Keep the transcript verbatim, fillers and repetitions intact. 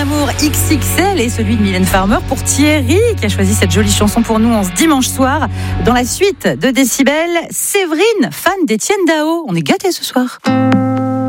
amour X X L et celui de Mylène Farmer pour Thierry qui a choisi cette jolie chanson pour nous en ce dimanche soir. Dans la suite de Décibel, Séverine, fan d'Étienne Dao. On est gâtés ce soir.